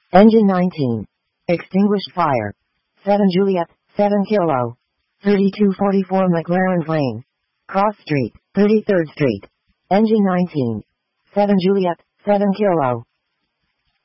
Engine 19. Extinguished fire. 7 Juliet, 7 Kilo. 3244 McLaren Lane. Cross Street, 33rd Street. Engine 19. 7 Juliet, 7 Kilo.